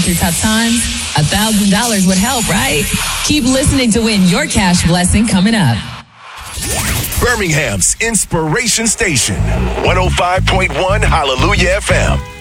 through tough times? $1,000 would help, right? Keep listening to win your cash blessing coming up. Birmingham's Inspiration Station, 105.1 Hallelujah FM.